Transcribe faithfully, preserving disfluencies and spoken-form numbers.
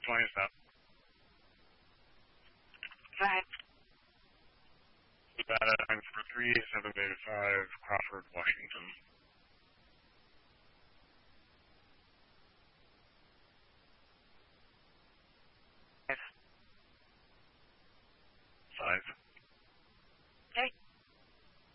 Twenty is up. Go ahead. Nevada nine four three seven Beta five Crawford, Washington. Yes.